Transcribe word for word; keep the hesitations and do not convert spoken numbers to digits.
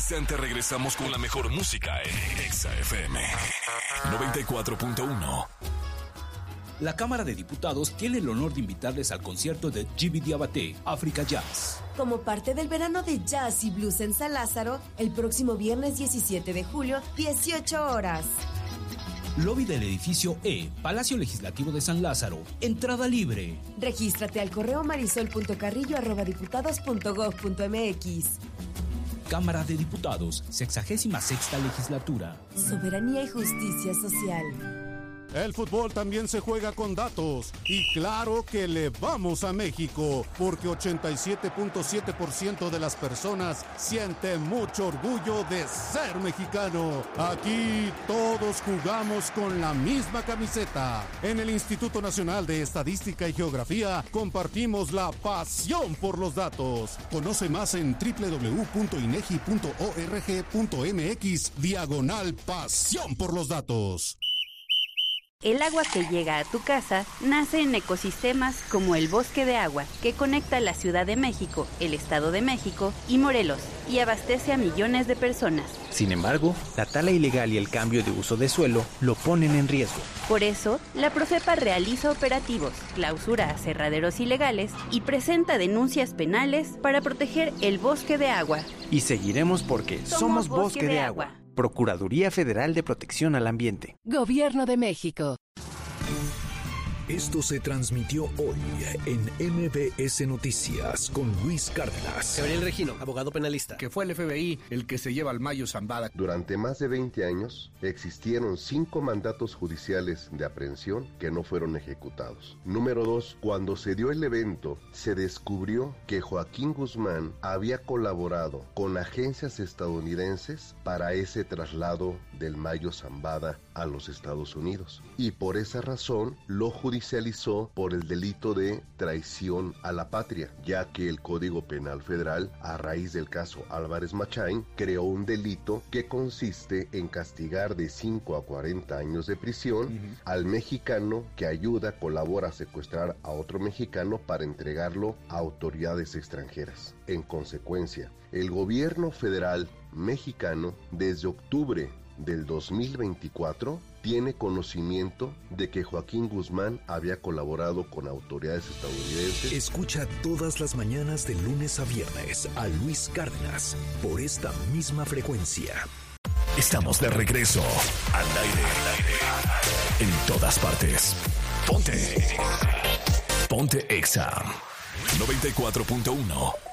instante regresamos con la mejor música en Exa F M noventa y cuatro punto uno. La Cámara de Diputados tiene el honor de invitarles al concierto de Djiby Diabaté, Africa Jazz. Como parte del verano de jazz y blues en San Lázaro, el próximo viernes diecisiete de julio, dieciocho horas. Lobby del edificio E, Palacio Legislativo de San Lázaro. Entrada libre. Regístrate al correo marisol punto carrillo arroba diputados punto gob punto mx. Cámara de Diputados, sexagésima sexta legislatura. Soberanía y justicia social. El fútbol también se juega con datos y claro que le vamos a México porque ochenta y siete punto siete por ciento de las personas sienten mucho orgullo de ser mexicano. Aquí todos jugamos con la misma camiseta. En el Instituto Nacional de Estadística y Geografía compartimos la pasión por los datos. Conoce más en doble u doble u doble u punto inegi punto org punto mx diagonal pasión por los datos. El agua que llega a tu casa nace en ecosistemas como el Bosque de Agua, que conecta la Ciudad de México, el Estado de México y Morelos, y abastece a millones de personas. Sin embargo, la tala ilegal y el cambio de uso de suelo lo ponen en riesgo. Por eso, la Profepa realiza operativos, clausura aserraderos ilegales y presenta denuncias penales para proteger el Bosque de Agua. Y seguiremos porque somos, somos Bosque, Bosque de, de Agua. Agua. Procuraduría Federal de Protección al Ambiente. Gobierno de México. Esto se transmitió hoy en M B S Noticias con Luis Cárdenas. Gabriel Regino, abogado penalista. Que fue el F B I el que se lleva al Mayo Zambada. Durante más de veinte años existieron cinco mandatos judiciales de aprehensión que no fueron ejecutados. Número dos, cuando se dio el evento, se descubrió que Joaquín Guzmán había colaborado con agencias estadounidenses para ese traslado del Mayo Zambada a los Estados Unidos. Y por esa razón lo judicializó por el delito de traición a la patria, ya que el Código Penal Federal, a raíz del caso Álvarez Machain, creó un delito que consiste en castigar de cinco a cuarenta años de prisión uh-huh. al mexicano que ayuda, colabora a secuestrar a otro mexicano para entregarlo a autoridades extranjeras. En consecuencia, el gobierno federal mexicano, desde octubre del dos mil veinticuatro, tiene conocimiento de que Joaquín Guzmán había colaborado con autoridades estadounidenses. Escucha todas las mañanas de lunes a viernes a Luis Cárdenas por esta misma frecuencia. Estamos de regreso al aire, al aire, en todas partes. Ponte, ponte Exa noventa y cuatro punto uno.